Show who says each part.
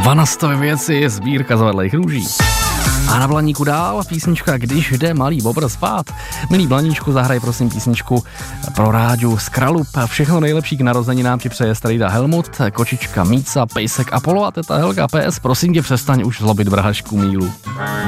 Speaker 1: Vanastovy věci, sbírka zvedlejch růží. A na Blaníku dál písnička Když jde malý bobr spát. Milý Blaníčku, zahraj prosím písničku pro Ráďu z Kralup. Všechno nejlepší k narozeninám ti přeje strejda Helmut, kočička Míca, pejsek Apollo a teta Helga. PS, prosím tě, přestaň už zlobit vrhašku Mílu.